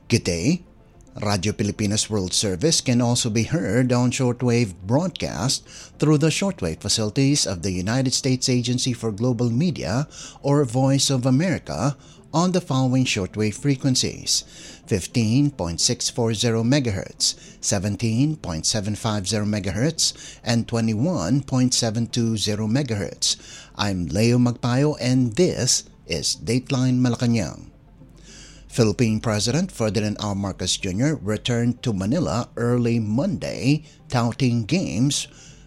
Good day. Radio Pilipinas World Service can also be heard on shortwave broadcast through the shortwave facilities of the United States Agency for Global Media or Voice of America on the following shortwave frequencies: 15.640 MHz, 17.750 MHz, and 21.720 MHz. I'm Leo Magpayo and this is Dateline Malacanang. Philippine President Ferdinand R. Marcos Jr. returned to Manila early Monday, touting gains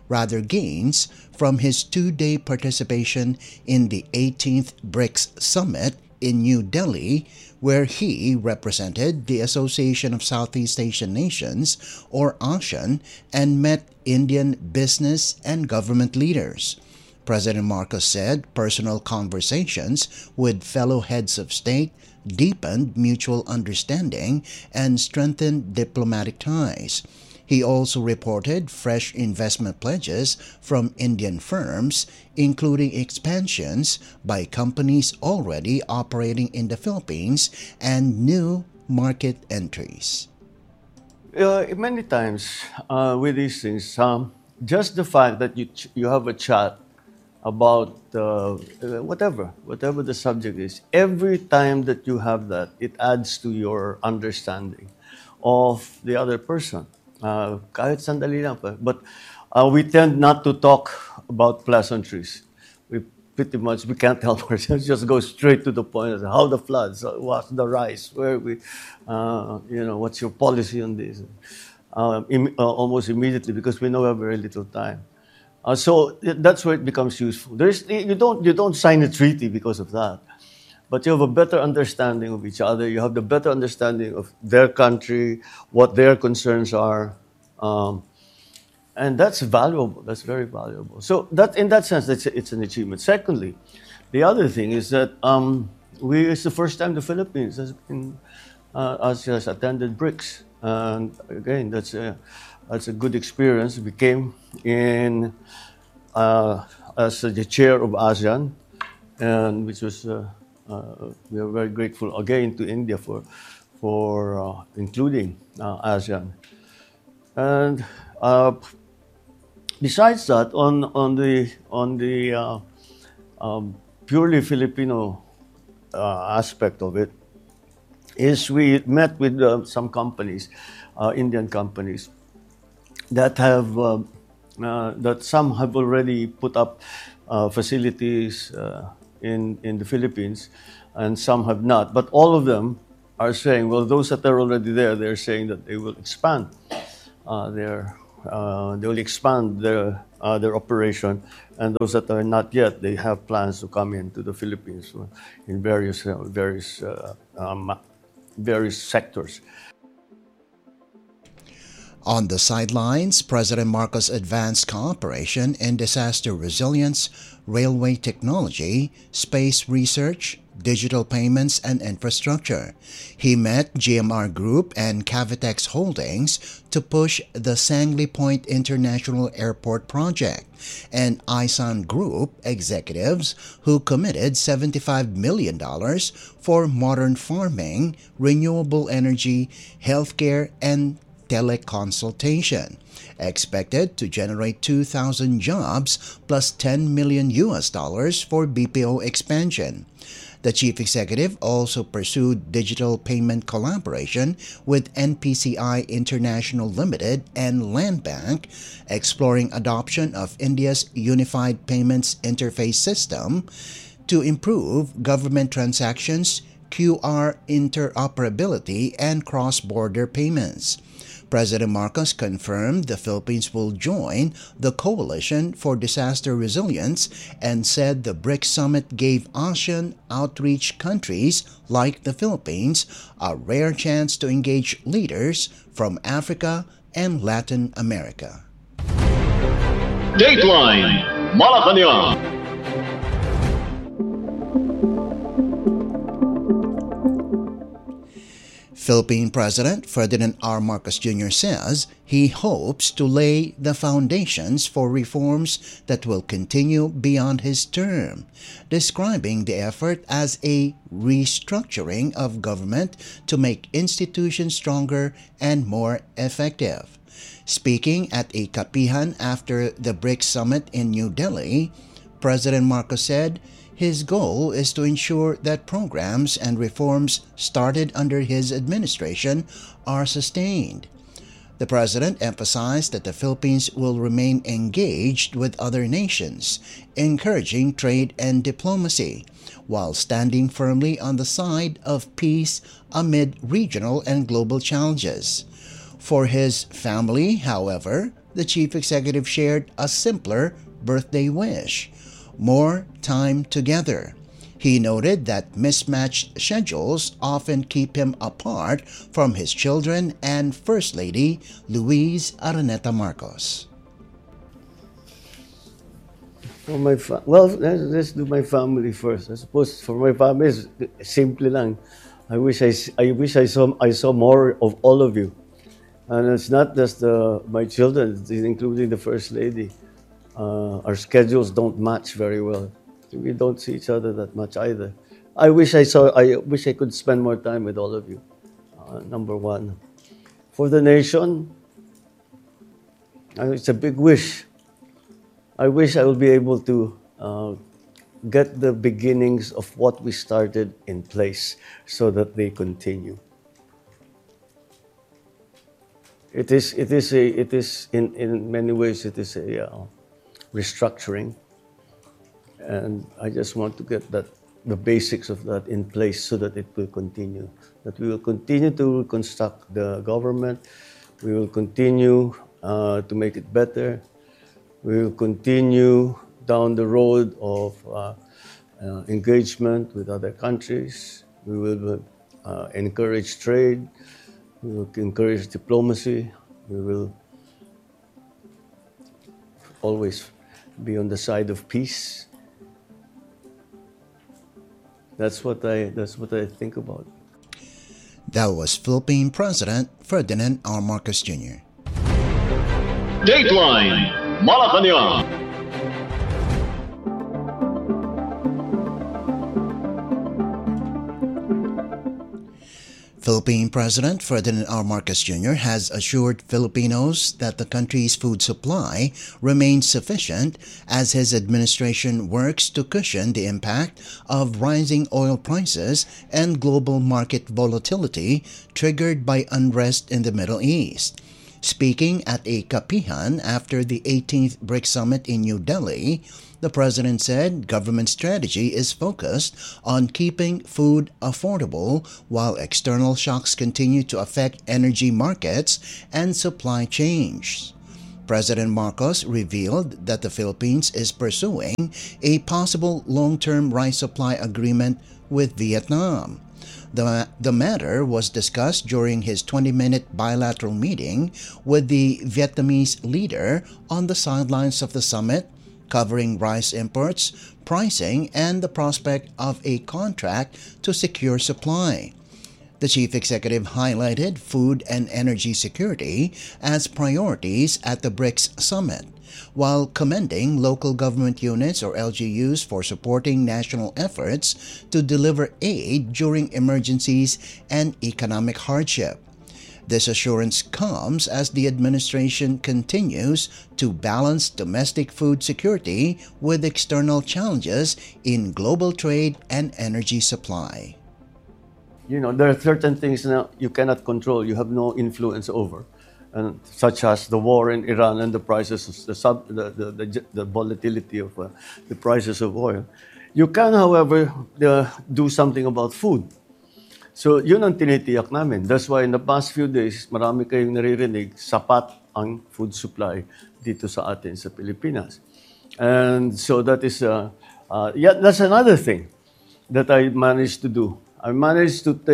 from his two-day participation in the 18th BRICS Summit in New Delhi, where he represented the Association of Southeast Asian Nations, or ASEAN, and met Indian business and government leaders. President Marcos said personal conversations with fellow heads of state deepened mutual understanding and strengthened diplomatic ties. He also reported fresh investment pledges from Indian firms, including expansions by companies already operating in the Philippines and new market entries. Many times with these things, just the fact that you have a chat about whatever the subject is, every time that you have that, it adds to your understanding of the other person. Kahit sandali lang pa. But we tend not to talk about pleasantries. We can't help ourselves, just go straight to the point. How the floods, what's the rise, where we, what's your policy on this? Almost immediately, because we know we have very little time. So that's where it becomes useful. You don't sign a treaty because of that, but you have a better understanding of each other. You have the better understanding of their country, what their concerns are, and that's valuable. That's very valuable. So that, in that sense, it's an achievement. Secondly, the other thing is that it's the first time the Philippines has attended BRICS, and again, that's a good experience. We came in as the chair of ASEAN, and which was we are very grateful again to India for including ASEAN. And besides that, on the purely Filipino aspect of it, is we met with some companies, Indian companies, that have that some have already put up facilities in the Philippines, and some have not. But all of them are saying, well, those that are already there, they're saying that they will expand their operation, and those that are not yet, they have plans to come into the Philippines in various sectors. On the sidelines, President Marcos advanced cooperation in disaster resilience, railway technology, space research, digital payments, and infrastructure. He met GMR Group and Cavitex Holdings to push the Sangley Point International Airport project, and Isan Group executives who committed $75 million for modern farming, renewable energy, healthcare, and teleconsultation, expected to generate 2,000 jobs plus $10 million for BPO expansion. The chief executive also pursued digital payment collaboration with NPCI International Limited and Land Bank, exploring adoption of India's Unified Payments Interface System to improve government transactions, QR interoperability, and cross-border payments. President Marcos confirmed the Philippines will join the Coalition for Disaster Resilience and said the BRICS Summit gave ASEAN outreach countries like the Philippines a rare chance to engage leaders from Africa and Latin America. Dateline Malacanang. Philippine President Ferdinand R. Marcos Jr. says he hopes to lay the foundations for reforms that will continue beyond his term, describing the effort as a restructuring of government to make institutions stronger and more effective. Speaking at a kapihan after the BRICS summit in New Delhi, President Marcos said his goal is to ensure that programs and reforms started under his administration are sustained. The president emphasized that the Philippines will remain engaged with other nations, encouraging trade and diplomacy, while standing firmly on the side of peace amid regional and global challenges. For his family, however, the chief executive shared a simpler birthday wish: more time together. He noted that mismatched schedules often keep him apart from his children and First Lady Luis Araneta Marcos. Let's do my family first. I suppose for my family, it's simple lang. I wish I saw more of all of you, and it's not just my children, including the First Lady. Our schedules don't match very well. We don't see each other that much either. I wish I could spend more time with all of you. Number one. For the nation, it's a big wish. I wish I will be able to get the beginnings of what we started in place so that they continue. It is in many ways it is a restructuring, and I just want to get the basics of that in place so that it will continue. That we will continue to reconstruct the government. We will continue to make it better. We will continue down the road of engagement with other countries. We will encourage trade. We will encourage diplomacy. We will always be on the side of peace. That's what I think about. That was Philippine President Ferdinand R. Marcos Jr. Dateline Malacanang. Philippine President Ferdinand R. Marcos Jr. has assured Filipinos that the country's food supply remains sufficient as his administration works to cushion the impact of rising oil prices and global market volatility triggered by unrest in the Middle East. Speaking at a kapihan after the 18th BRICS summit in New Delhi, the president said government strategy is focused on keeping food affordable while external shocks continue to affect energy markets and supply chains. President Marcos revealed that the Philippines is pursuing a possible long-term rice supply agreement with Vietnam. The matter was discussed during his 20-minute bilateral meeting with the Vietnamese leader on the sidelines of the summit, covering rice imports, pricing, and the prospect of a contract to secure supply. The chief executive highlighted food and energy security as priorities at the BRICS summit, while commending local government units or LGUs for supporting national efforts to deliver aid during emergencies and economic hardship. This assurance comes as the administration continues to balance domestic food security with external challenges in global trade and energy supply. You know, there are certain things now you cannot control, you have no influence over, and such as the war in Iran and the prices, the volatility of the prices of oil. You can, however, do something about food. So yun ang tinitiyak namin. That's why in the past few days, marami kayong naririnig, sapat ang food supply dito sa atin sa Pilipinas. And so that is, that's another thing that I managed to do. I managed to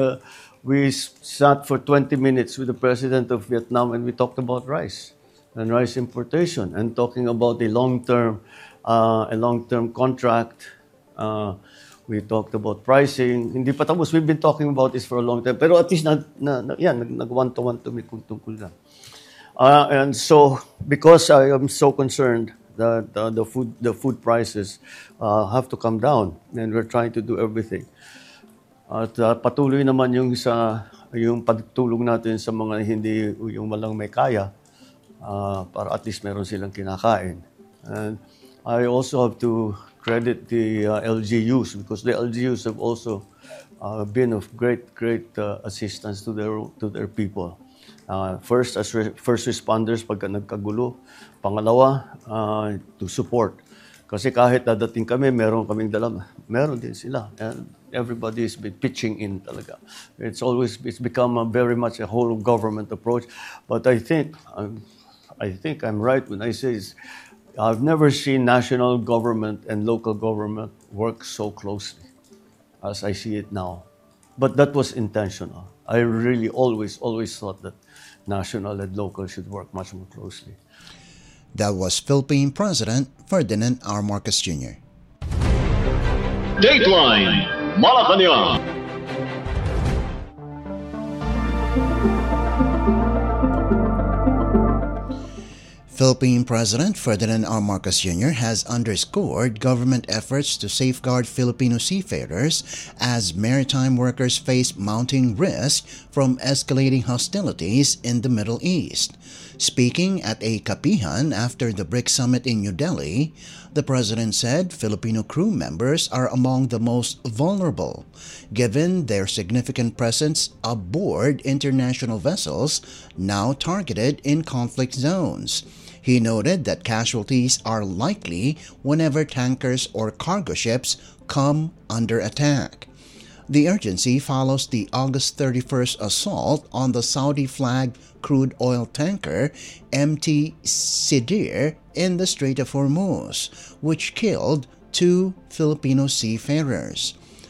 we sat for 20 minutes with the president of Vietnam and we talked about rice and rice importation and talking about a long-term contract We talked about pricing. Hindi pa tapos. We've been talking about this for a long time. Pero at least nag-one-to-one to me kung tungkol na. And so, because I am so concerned that the food prices have to come down, and we're trying to do everything. At patuloy naman yung pagtulong natin sa mga hindi yung walang may kaya para at least meron silang kinakain. And I also have to credit the LGUs because the LGUs have also been of great assistance to their people. First, as first responders pagka nagkagulo. Pangalawa, to support. Kasi kahit dadating kami, meron din sila. And everybody has been pitching in talaga. It's become very much a whole government approach. But I think I'm right when I say I've never seen national government and local government work so closely as I see it now. But that was intentional. I really always thought that national and local should work much more closely. That was Philippine President Ferdinand R. Marcos Jr. Dateline Malacanang. Philippine President Ferdinand R. Marcos Jr. has underscored government efforts to safeguard Filipino seafarers as maritime workers face mounting risk from escalating hostilities in the Middle East. Speaking at a kapihan after the BRICS summit in New Delhi, the president said Filipino crew members are among the most vulnerable, given their significant presence aboard international vessels now targeted in conflict zones. He noted that casualties are likely whenever tankers or cargo ships come under attack. The urgency follows the August 31st assault on the Saudi-flagged crude oil tanker MT Sidir in the Strait of Hormuz, which killed 2 Filipino seafarers.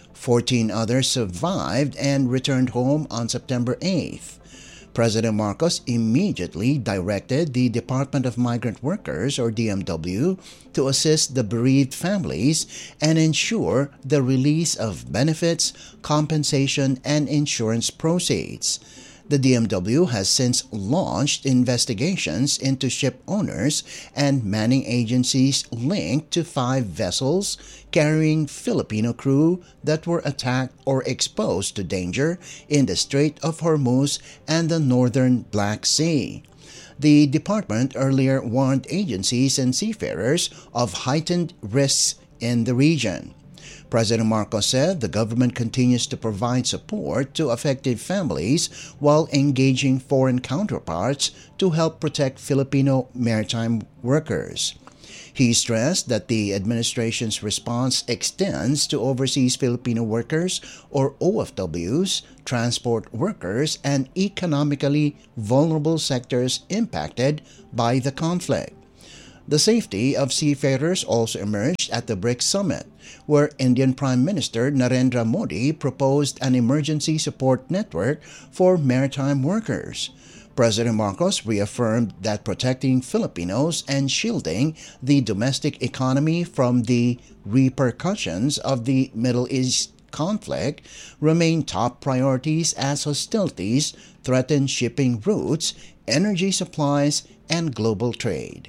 14 others survived and returned home on September 8th. President Marcos immediately directed the Department of Migrant Workers, or DMW, to assist the bereaved families and ensure the release of benefits, compensation, and insurance proceeds. The DMW has since launched investigations into ship owners and manning agencies linked to 5 vessels carrying Filipino crew that were attacked or exposed to danger in the Strait of Hormuz and the northern Black Sea. The department earlier warned agencies and seafarers of heightened risks in the region. President Marcos said the government continues to provide support to affected families while engaging foreign counterparts to help protect Filipino maritime workers. He stressed that the administration's response extends to overseas Filipino workers, or OFWs, transport workers, and economically vulnerable sectors impacted by the conflict. The safety of seafarers also emerged at the BRICS summit, where Indian Prime Minister Narendra Modi proposed an emergency support network for maritime workers. President Marcos reaffirmed that protecting Filipinos and shielding the domestic economy from the repercussions of the Middle East conflict remain top priorities as hostilities threaten shipping routes, energy supplies, and global trade.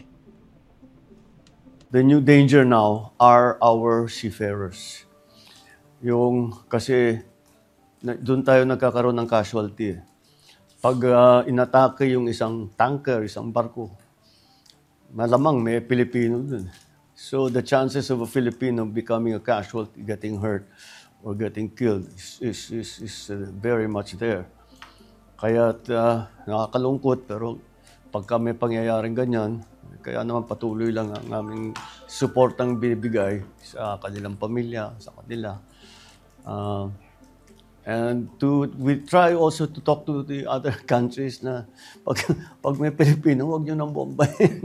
The new danger now are our seafarers. Kasi doon tayo nagkakaroon ng casualty. Pag inatake yung isang tanker, isang barko, malamang may Pilipino dun. So the chances of a Filipino becoming a casualty, getting hurt, or getting killed is very much there. Kaya nakakalungkot, pero pagka may pangyayaring ganyan, kaya naman patuloy lang ang aming suportang binibigay sa kanilang pamilya, sa kanila. And we try also to talk to the other countries na pag may Pilipino, huwag nyo nang bombahin.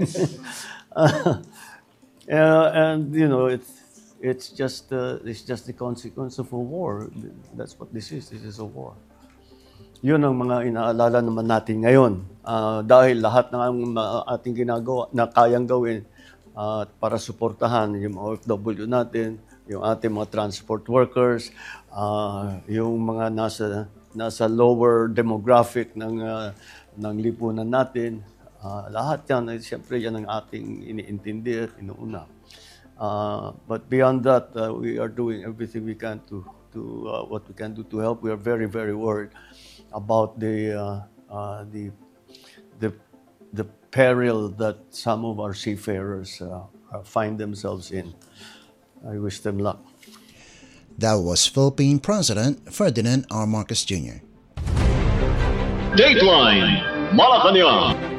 And you know, it's just the consequence of a war. That's what this is. This is a war. Yun ang mga inaalala naman natin ngayon. Dahil lahat ng ating ginagawa na kayang gawin para suportahan yung OFW natin, yung ating mga transport workers, yung mga nasa lower demographic ng lipunan natin. Lahat yan, siyempre yan ang ating iniintindi at inuuna. But beyond that, we are doing everything we can to what we can do to help. We are very, very worried about the peril that some of our seafarers find themselves in. I wish them luck. That was Philippine President Ferdinand R. Marcos Jr. Dateline Malacanang.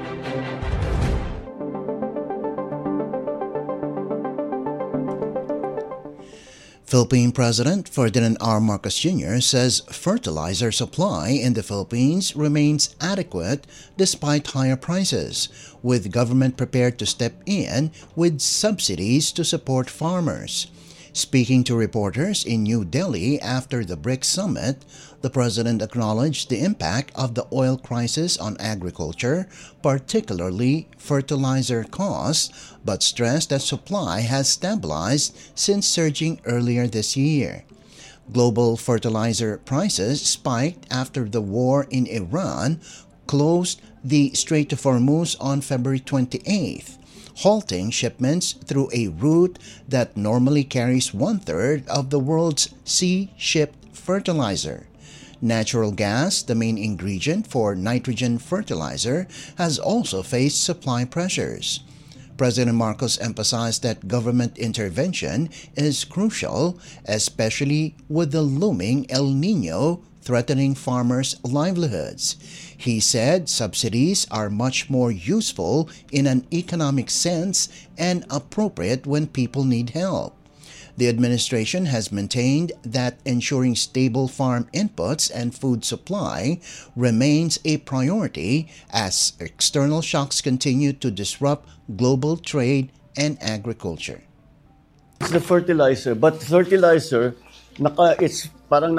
Philippine President Ferdinand R. Marcos Jr. says fertilizer supply in the Philippines remains adequate despite higher prices, with government prepared to step in with subsidies to support farmers. Speaking to reporters in New Delhi after the BRICS summit, the president acknowledged the impact of the oil crisis on agriculture, particularly fertilizer costs, but stressed that supply has stabilized since surging earlier this year. Global fertilizer prices spiked after the war in Iran closed the Strait of Hormuz on February 28th. Halting shipments through a route that normally carries 1/3 of the world's sea-shipped fertilizer. Natural gas, the main ingredient for nitrogen fertilizer, has also faced supply pressures. President Marcos emphasized that government intervention is crucial, especially with the looming El Niño threatening farmers' livelihoods. He said subsidies are much more useful in an economic sense and appropriate when people need help. The administration has maintained that ensuring stable farm inputs and food supply remains a priority as external shocks continue to disrupt global trade and agriculture. It's the fertilizer, but fertilizer, it's parang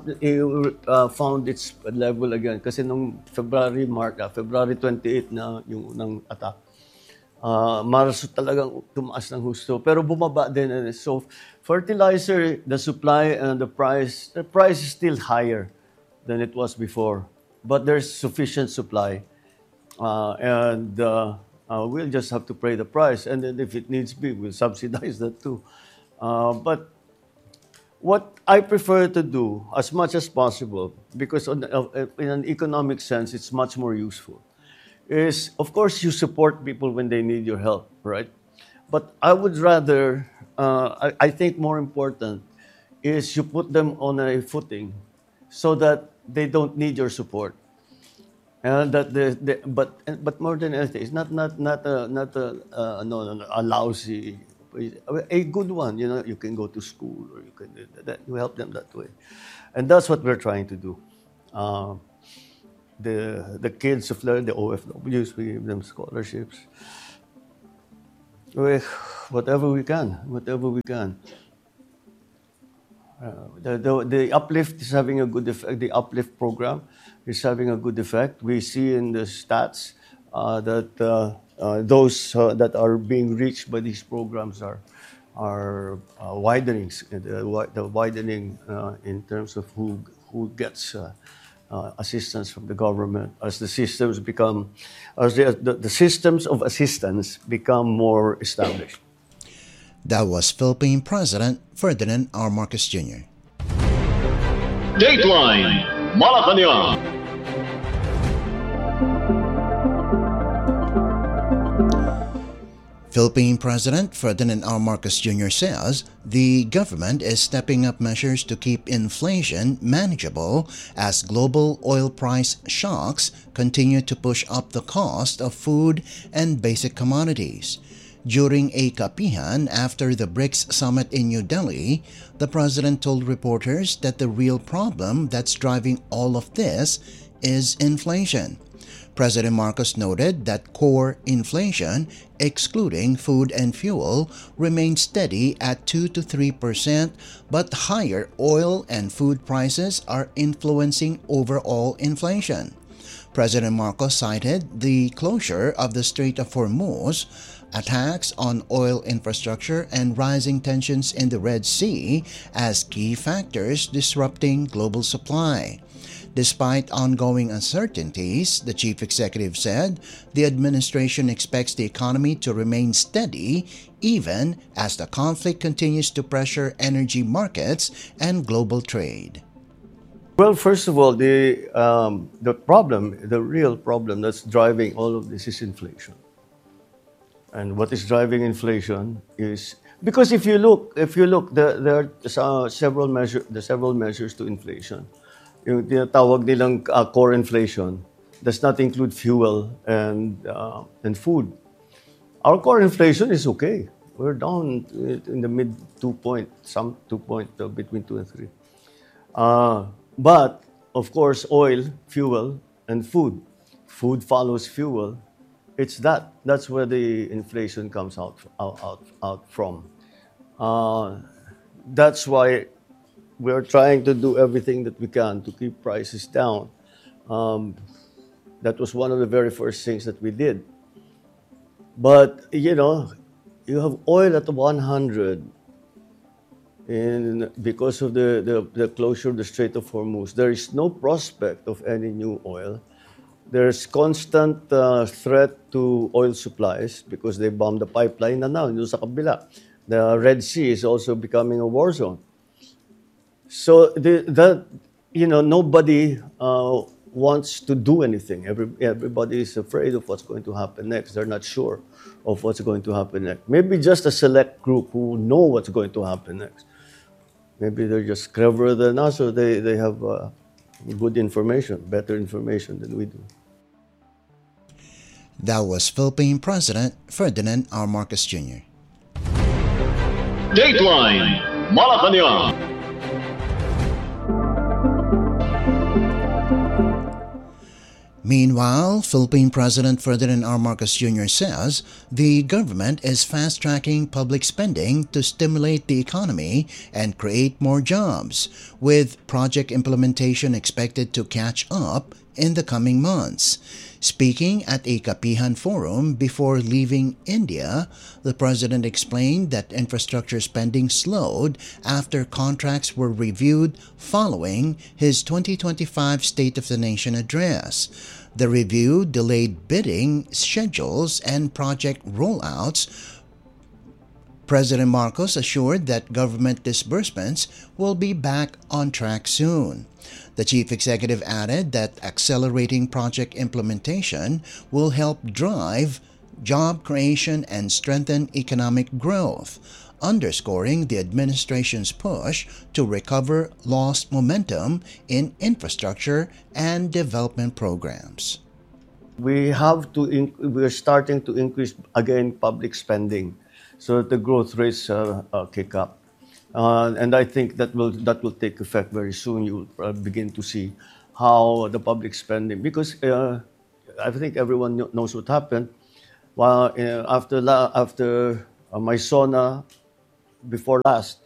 found its level again kasi nung February 28 na yung unang attack. Marso talagang tumaas ng husto pero bumaba din. So fertilizer, the supply and the price is still higher than it was before, but there's sufficient supply, and we'll just have to pay the price, and then if it needs be, we'll subsidize that too. But what I prefer to do as much as possible, because in an economic sense, it's much more useful, is, of course, you support people when they need your help, right? But I would rather, I think more important, is you put them on a footing so that they don't need your support. And that but more than anything, it's not a lousy, a good one. You know, you can go to school or you help them that way, and that's what we're trying to do. The kids of the OFWs, we give them scholarships. Whatever we can. The uplift is having a good effect. The uplift program is having a good effect. We see in the stats that those that are being reached by these programs are widening. The widening in terms of who gets assistance from the government as the systems become, as the systems of assistance become more established. That was Philippine President Ferdinand R. Marcos Jr. Dateline Malacanang. Philippine President Ferdinand R. Marcos Jr. says the government is stepping up measures to keep inflation manageable as global oil price shocks continue to push up the cost of food and basic commodities. During a kapihan after the BRICS summit in New Delhi, the president told reporters that the real problem that's driving all of this is inflation. President Marcos noted that core inflation, excluding food and fuel, remains steady at 2 to 3%, but higher oil and food prices are influencing overall inflation. President Marcos cited the closure of the Strait of Hormuz attacks on oil infrastructure and rising tensions in the Red Sea as key factors disrupting global supply. Despite ongoing uncertainties, the chief executive said the administration expects the economy to remain steady even as the conflict continues to pressure energy markets and global trade. Well, first of all, the real problem that's driving all of this is inflation. And what is driving inflation is because if you look, there are several measures to inflation. Yung tinatawag nilang core inflation does not include fuel and food. Our core inflation is okay. We're down in the mid 2 point, between 2 and 3. But of course, oil, fuel, and food. Food follows fuel. It's that's where the inflation comes out from. That's why we're trying to do everything that we can to keep prices down. That was one of the very first things that we did. But you have oil at 100, and because of the closure of the Strait of Hormuz, there is no prospect of any new oil. There's constant threat to oil supplies because they bombed the pipeline na now sa kabila. The Red Sea is also becoming a war zone. So nobody wants to do anything. Everybody is afraid of what's going to happen next. They're not sure of what's going to happen next. Maybe just a select group who know what's going to happen next. Maybe they're just cleverer than us, or they have good information, better information than we do. That was Philippine President Ferdinand R. Marcos Jr. Dateline Malacanang. Meanwhile, Philippine President Ferdinand R. Marcos Jr. says the government is fast-tracking public spending to stimulate the economy and create more jobs, with project implementation expected to catch up in the coming months. Speaking at a Kapihan forum before leaving India, the president explained that infrastructure spending slowed after contracts were reviewed following his 2025 State of the Nation address. The review delayed bidding schedules and project rollouts. President Marcos assured that government disbursements will be back on track soon. The chief executive added that accelerating project implementation will help drive job creation and strengthen economic growth, underscoring the administration's push to recover lost momentum in infrastructure and development programs. We're starting to increase again public spending, so that the growth rates kick up. And I think that will take effect very soon. You will begin to see how the public spending, because I think everyone knows what happened. Well, after my SONA before last,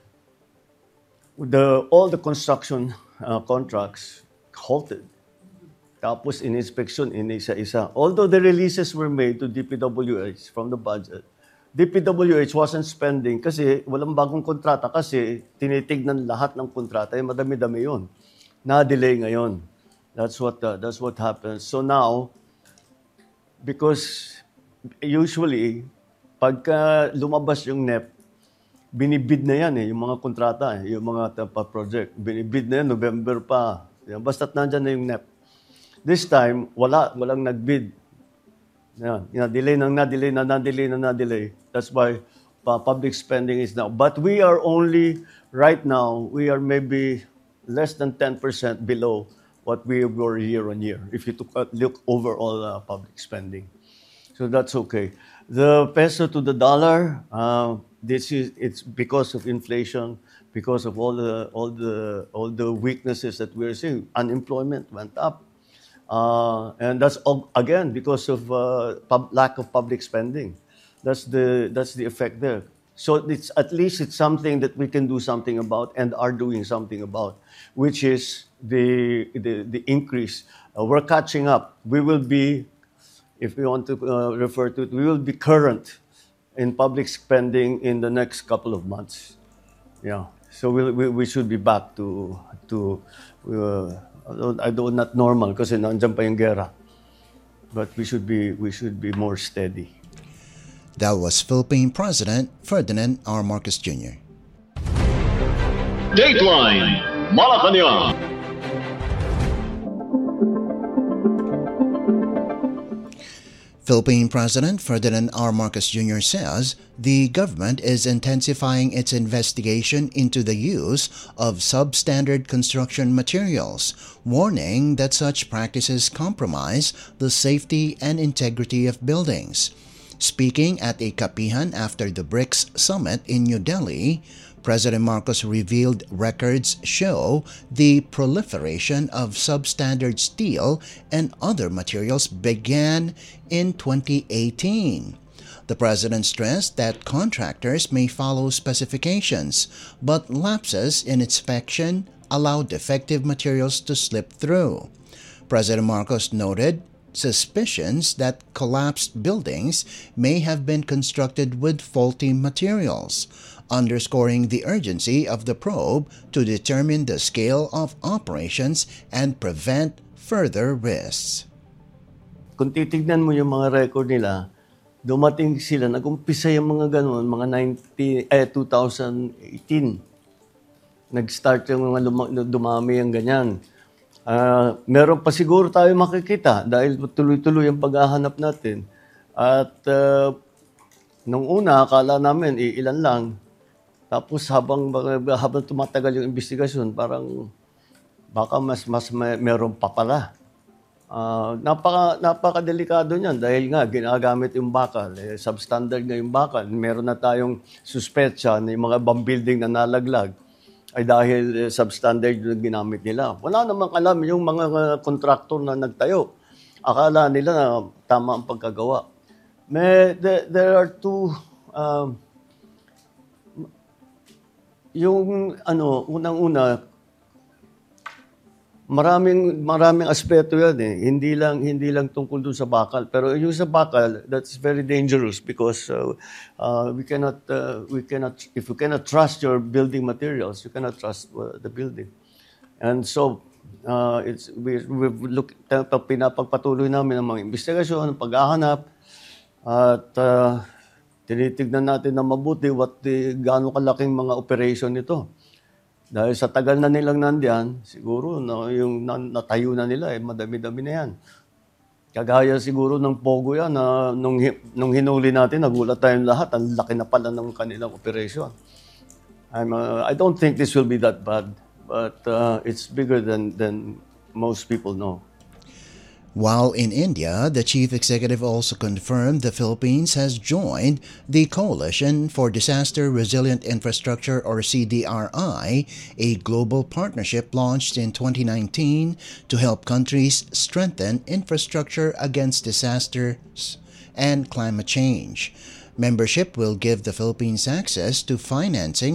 all the construction contracts halted. Tapos in-inspection, in-isa-isa. Although the releases were made to DPWH from the budget, DPWH wasn't spending kasi walang bagong kontrata kasi tinitignan lahat ng kontrata, madami-dami yun. Na-delay ngayon. That's what happens. So now, because usually, pagka lumabas yung NEP, binibid na yan yung mga kontrata, yung mga project. Binibid na yan, November pa. Basta't nandyan na yung NEP. This time, walang nagbid. Na-delay. That's why public spending is now. But we are only, right now, we are maybe less than 10% below what we were year on year, if you look overall public spending. So that's okay. The peso to the dollar, it's because of inflation, because of all the weaknesses that we're seeing. Unemployment went up. And that's again because of lack of public spending. That's the effect there. So at least it's something that we can do something about and are doing something about, which is the increase. We're catching up. We will be if we want to refer to it, we will be current in public spending in the next couple of months. Yeah, so we should be back to I don't not normal kasi nandiyan pa yung gera. But we should be more steady. That was Philippine President Ferdinand R. Marcos Jr. Dateline Malacanang. Philippine President Ferdinand R. Marcos Jr. says the government is intensifying its investigation into the use of substandard construction materials, warning that such practices compromise the safety and integrity of buildings. Speaking at a kapihan after the BRICS summit in New Delhi, President Marcos revealed records show the proliferation of substandard steel and other materials began in 2018. The president stressed that contractors may follow specifications, but lapses in inspection allow defective materials to slip through. President Marcos noted suspicions that collapsed buildings may have been constructed with faulty materials, underscoring the urgency of the probe to determine the scale of operations and prevent further risks. Kung titignan mo yung mga record nila, dumating sila, nag-umpisa yung mga ganun, mga 2018. Nag-start yung mga dumami yung ganyan. Meron pa siguro tayo makikita dahil tuloy-tuloy ang paghahanap natin. At nung una, akala namin ilan lang. Tapos habang tumatagal yung investigasyon, parang baka mas meron pa pala. Napaka-delikado niyan dahil nga ginagamit yung bakal. Substandard nga yung bakal. Meron na tayong suspetsa na yung mga building na nalaglag ay dahil substandard yung ginamit nila. Wala namang alam yung mga kontraktor na nagtayo. Akala nila na tama ang pagkagawa. There are two... yung unang-una, maraming aspeto yan eh. Hindi lang tungkol dun sa bakal. Pero yung sa bakal, that's very dangerous because we cannot if you cannot trust your building materials, you cannot trust the building. And so pinapagpatuloy namin ang mga investigasyon, paghahanap at tinitignan natin na mabuti gaano kalaking mga operation nito. Dahil sa tagal na nilang nandiyan, siguro yung natayo na nila, madami-dami na yan. Kagaya siguro ng Pogo yan, na nung hinuli natin, nagulat tayong lahat, ang laki na pala ng kanilang operation. I don't think this will be that bad, but it's bigger than most people know. While in India, the chief executive also confirmed the Philippines has joined the Coalition for Disaster Resilient Infrastructure, or CDRI, a global partnership launched in 2019 to help countries strengthen infrastructure against disasters and climate change. Membership will give the Philippines access to financing